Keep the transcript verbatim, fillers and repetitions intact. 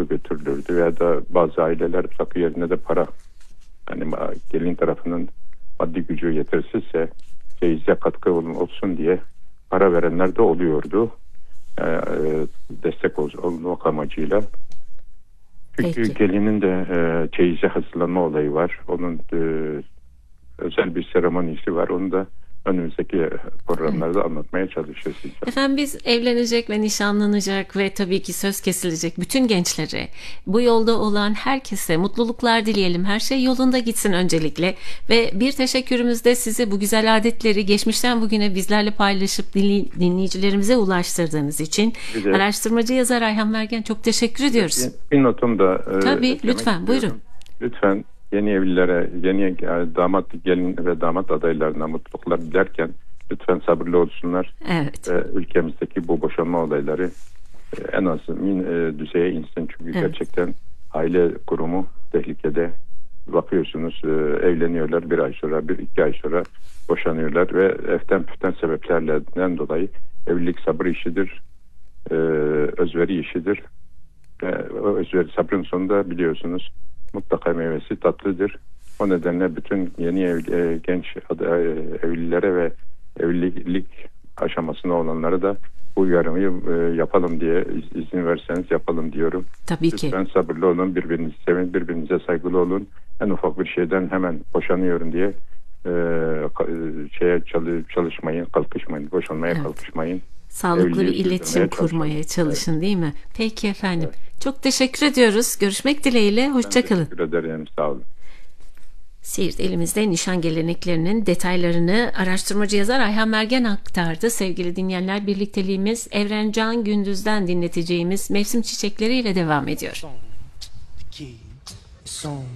takı götürülürdü veya da bazı aileler takı yerine de para, yani gelin tarafının maddi gücü yetersizse ceyize katkı olsun diye para verenler de oluyordu. E, destek olmak amacıyla. Çünkü Peki. gelinin de e, ceyize hazırlanma olayı var. Onun e, özel bir seremonisi var. Onu da önümüzdeki programlarda evet. anlatmaya çalışacağız. Efendim, biz evlenecek ve nişanlanacak ve tabii ki söz kesilecek bütün gençlere, bu yolda olan herkese mutluluklar dileyelim. Her şey yolunda gitsin öncelikle. Ve bir teşekkürümüz de size bu güzel adetleri geçmişten bugüne bizlerle paylaşıp dinleyicilerimize ulaştırdığınız için. De, araştırmacı yazar Ayhan Mergen, çok teşekkür ediyoruz. Bir, bir notum da tabii e, lütfen buyurun. Lütfen yeni evlilere, yeni damat, gelin ve damat adaylarına mutluluklar dilerken lütfen sabırlı olsunlar. Evet. Ee, ülkemizdeki bu boşanma olayları e, en az min, e, düzeye insin. Çünkü evet. gerçekten aile kurumu tehlikede. Bakıyorsunuz e, evleniyorlar, bir ay sonra, bir iki ay sonra boşanıyorlar ve eften püften sebeplerden dolayı evlilik sabır işidir, e, özveri işidir. E, o özveri, sabrın sonunda biliyorsunuz mutlaka meyvesi tatlıdır. O nedenle bütün yeni ev, e, genç e, evlilere ve evlilik aşamasında olanlara da bu uyarıyı e, yapalım diye iz, izin verseniz yapalım diyorum. Tabii ki. Lütfen sabırlı olun, birbirinizi sevin, birbirinize saygılı olun. En ufak bir şeyden hemen boşanıyorum diye e, şeye çalışmayın, kalkışmayın, boşanmaya evet. kalkışmayın. Sağlıklı bir iletişim kurmaya çalışın evet. değil mi? Peki efendim. Evet. Çok teşekkür ediyoruz. Görüşmek dileğiyle. Hoşça kalın. Teşekkür ederim. Sağ olun. Siirt elimizde nişan geleneklerinin detaylarını araştırmacı yazar Ayhan Mergen aktardı. Sevgili dinleyenler, birlikteliğimiz Evrencan Gündüz'den dinleteceğimiz Mevsim Çiçekleri ile devam ediyor. Son, iki, son.